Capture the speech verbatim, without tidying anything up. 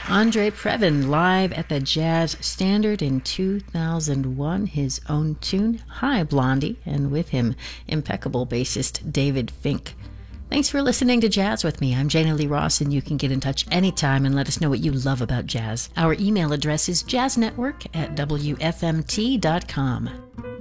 Andre Previn live at the Jazz Standard in two thousand one, his own tune, Hi Blondie, and with him, impeccable bassist David Fink. Thanks for listening to Jazz with me. I'm Jana Lee Ross, and you can get in touch anytime and let us know what you love about jazz. Our email address is jazznetwork at w f m t dot com.